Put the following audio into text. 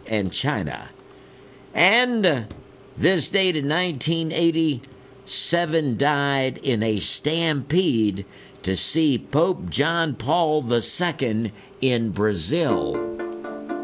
and China. And this date in 1987 died in a stampede to see Pope John Paul II in Brazil.